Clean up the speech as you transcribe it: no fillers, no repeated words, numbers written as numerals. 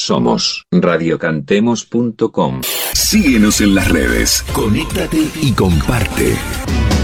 Somos radiocantemos.com. Síguenos en las redes, conéctate y comparte.